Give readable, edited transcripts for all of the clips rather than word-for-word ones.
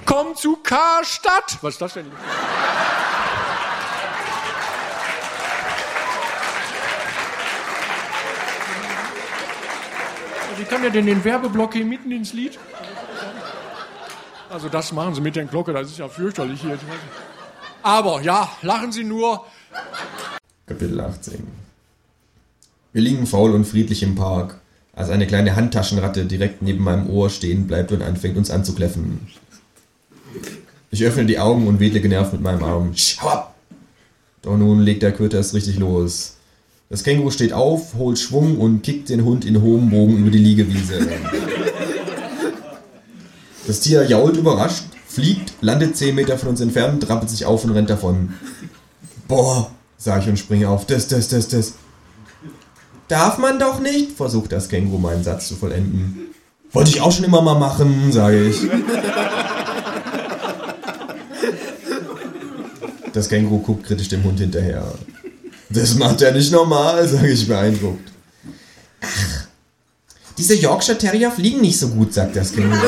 Willkommen zu Karstadt. Was ist das denn? Wie kann der denn den Werbeblock hier mitten ins Lied? Also das machen Sie mit der Glocke, das ist ja fürchterlich hier. Aber ja, lachen Sie nur. Kapitel 18. Wir liegen faul und friedlich im Park, als eine kleine Handtaschenratte direkt neben meinem Ohr stehen bleibt und anfängt uns anzukläffen. Ich öffne die Augen und wedle genervt mit meinem Arm. Schau ab! Doch nun legt der Köter es richtig los. Das Känguru steht auf, holt Schwung und kickt den Hund in hohem Bogen über die Liegewiese. Das Tier jault überrascht, fliegt, landet 10 Meter von uns entfernt, trappelt sich auf und rennt davon. Boah, sag ich und springe auf. Das. Darf man doch nicht, versucht das Känguru meinen Satz zu vollenden. Wollte ich auch schon immer mal machen, sage ich. Das Känguru guckt kritisch dem Hund hinterher. Das macht er nicht normal, sage ich beeindruckt. Ach, diese Yorkshire Terrier fliegen nicht so gut, sagt das Känguru.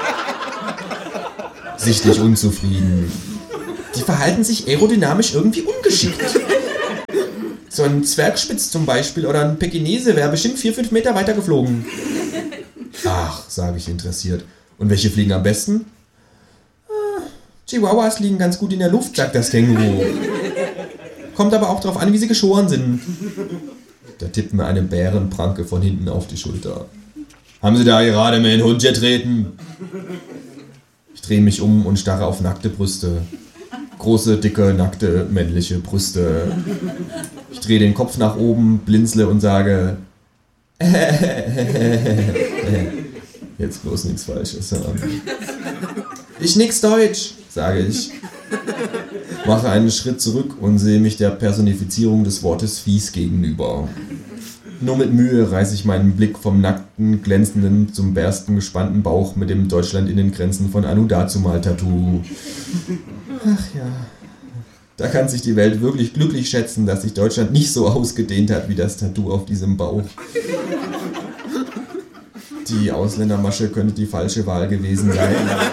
Sichtlich unzufrieden. Die verhalten sich aerodynamisch irgendwie ungeschickt. So ein Zwergspitz zum Beispiel oder ein Pekinese wäre bestimmt 4-5 Meter weiter geflogen. Ach, sage ich interessiert. Und welche fliegen am besten? Chihuahuas liegen ganz gut in der Luft, sagt das Känguru. Kommt aber auch darauf an, wie sie geschoren sind. Da tippt mir eine Bärenpranke von hinten auf die Schulter. Haben Sie da gerade mit den Hund getreten? Ich drehe mich um und starre auf nackte Brüste. Große, dicke, nackte, männliche Brüste. Ich drehe den Kopf nach oben, blinzle und sage... Jetzt bloß nichts Falsches sagen. Ich nix Deutsch, sage ich. Mache einen Schritt zurück und sehe mich der Personifizierung des Wortes fies gegenüber. Nur mit Mühe reiße ich meinen Blick vom nackten, glänzenden zum Bersten gespannten Bauch mit dem Deutschland in den Grenzen von Anu Dazumal-Tattoo. Ach ja, da kann sich die Welt wirklich glücklich schätzen, dass sich Deutschland nicht so ausgedehnt hat wie das Tattoo auf diesem Bauch. Die Ausländermasche könnte die falsche Wahl gewesen sein.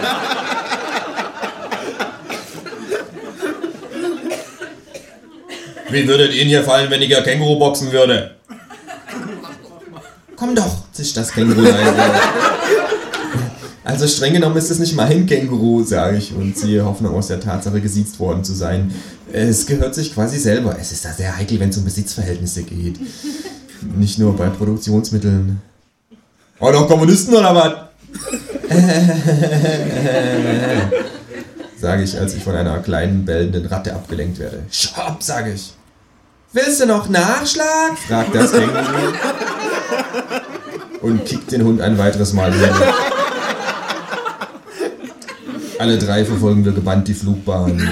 Wie würdet Ihnen hier fallen, wenn ich ja Känguru boxen würde? Komm doch, zischt das Känguru leise. Also streng genommen ist es nicht mein Känguru, sage ich und ziehe Hoffnung aus der Tatsache, gesiezt worden zu sein. Es gehört sich quasi selber. Es ist da sehr heikel, wenn es um Besitzverhältnisse geht. Nicht nur bei Produktionsmitteln. Oh, doch Kommunisten oder was? Sage ich, als ich von einer kleinen, bellenden Ratte abgelenkt werde. Stopp, sage ich. Willst du noch Nachschlag? Fragt das Känguru. Und kickt den Hund ein weiteres Mal hin. Alle 3 verfolgen wir gebannt die Flugbahn.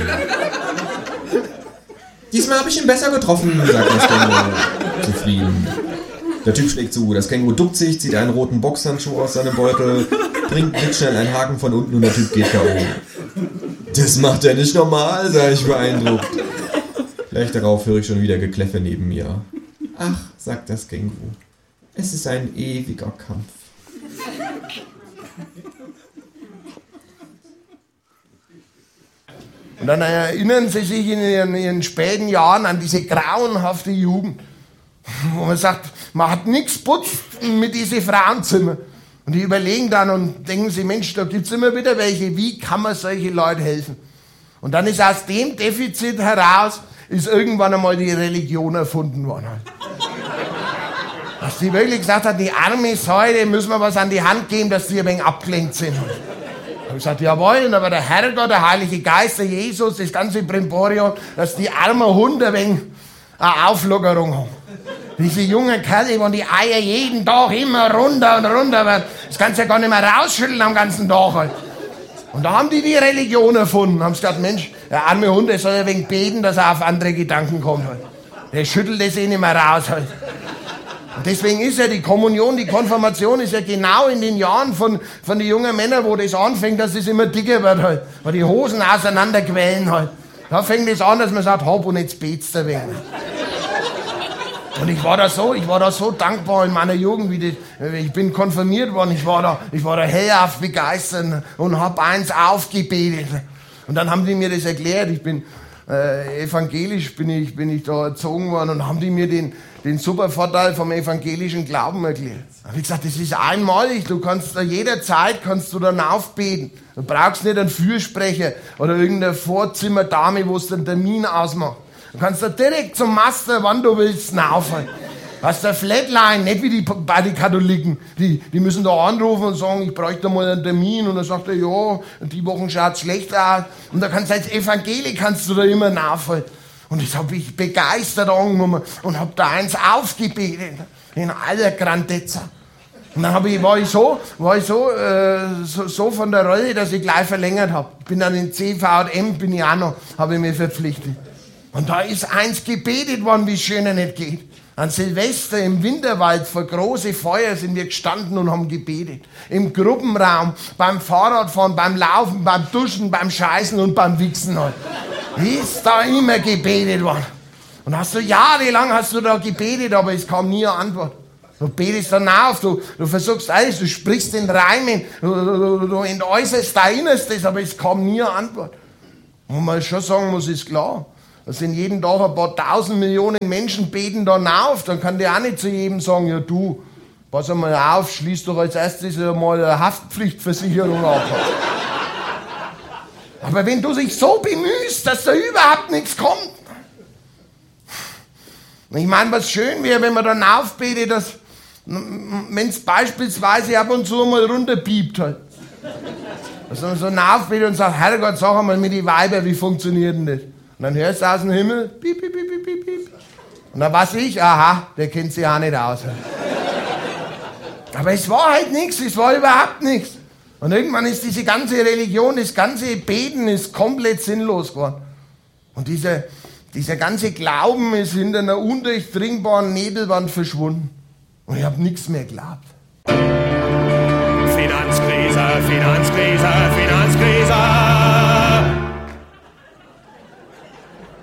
Diesmal habe ich ihn besser getroffen, sagt das Känguru. Zufrieden. Der Typ schlägt zu. Das Känguru duckt sich, zieht einen roten Boxhandschuh aus seinem Beutel, bringt blitzschnell einen Haken von unten und der Typ geht K.O. Das macht er nicht normal, sage ich beeindruckt. Gleich darauf höre ich schon wieder Gekläffe neben mir. Ach, sagt das Känguru, es ist ein ewiger Kampf. Und dann erinnern Sie sich in Ihren späten Jahren an diese grauenhafte Jugend, wo man sagt, man hat nichts putzt mit diesen Frauenzimmern. Und die überlegen dann und denken sich, Mensch, da gibt es immer wieder welche, wie kann man solche Leute helfen? Und dann ist aus dem Defizit heraus, ist irgendwann einmal die Religion erfunden worden. Dass die wirklich gesagt hat, die arme Säule müssen wir was an die Hand geben, dass die ein wenig abgelenkt sind. Ich habe gesagt, jawohl, aber der Herrgott, der Heilige Geist, der Jesus, das ganze Brimborium, dass die armen Hunde ein wenig eine Auflockerung haben. Diese jungen Kerle, wo die Eier jeden Tag immer runter und runter werden, das kannst du ja gar nicht mehr rausschütteln am ganzen Tag halt. Und da haben die Religion erfunden, haben gesagt, Mensch, der arme Hund, der soll ein wenig beten, dass er auf andere Gedanken kommt halt. Der schüttelt das eh nicht mehr raus halt. Und deswegen ist ja die Kommunion, die Konfirmation ist ja genau in den Jahren von den jungen Männern, wo das anfängt, dass es immer dicker wird halt. Wo die Hosen auseinanderquellen halt. Da fängt es an, dass man sagt, hopp, und jetzt betst du ein wenig. Und ich war da so dankbar in meiner Jugend, ich bin konfirmiert worden, ich war da hellauf begeistert und hab eins aufgebetet. Und dann haben die mir das erklärt, ich bin evangelisch, bin ich da erzogen worden und haben die mir den super Vorteil vom evangelischen Glauben erklärt. Da habe ich gesagt, das ist einmalig, du kannst da jederzeit dann aufbeten. Du brauchst nicht einen Fürsprecher oder irgendeine Vorzimmerdame, wo es den Termin ausmacht. Du kannst da direkt zum Master, wann du willst, raufhalten. Hast eine Flatline, nicht wie bei den Katholiken. Die müssen da anrufen und sagen, ich bräuchte mal einen Termin. Und dann sagt er, ja, die Wochen schaut's schlecht aus. Und da kannst du als Evangelik da immer raufhalten. Und das habe ich begeistert angenommen und habe da eins aufgebetet. In aller Grandezza. Und dann war ich so von der Rolle, dass ich gleich verlängert habe. Ich bin dann in CVM, habe ich mich verpflichtet. Und da ist eins gebetet worden, wie es schöner nicht geht. An Silvester im Winterwald vor große Feuer sind wir gestanden und haben gebetet. Im Gruppenraum, beim Fahrradfahren, beim Laufen, beim Duschen, beim Scheißen und beim Wichsen halt. Ist da immer gebetet worden. Und jahrelang hast du da gebetet, aber es kam nie eine Antwort. Du betest dann auf, du versuchst alles, du sprichst in Reimen, du entäußerst dein Innerstes, aber es kam nie eine Antwort. Und man schon sagen muss, ist klar. Das sind jeden Tag ein paar 1000 Millionen Menschen beten dann auf. Dann kann der auch nicht zu jedem sagen, ja du, pass einmal auf, schließ doch als erstes mal eine Haftpflichtversicherung ab. Aber wenn du dich so bemühst, dass da überhaupt nichts kommt. Ich meine, was schön wäre, wenn man dann aufbetet, dass, wenn es beispielsweise ab und zu mal runterpiept halt. Dass man so aufbetet und sagt, Herrgott, sag einmal mit den Weibern, wie funktioniert denn das? Und dann hörst du aus dem Himmel, piep, piep, piep, piep, piep, piep. Und dann weiß ich, aha, der kennt sich auch nicht aus. Aber es war halt nichts, es war überhaupt nichts. Und irgendwann ist diese ganze Religion, das ganze Beten ist komplett sinnlos geworden. Und dieser ganze Glauben ist hinter einer undurchdringbaren Nebelwand verschwunden. Und ich habe nichts mehr geglaubt. Finanzkrise, Finanzkrise.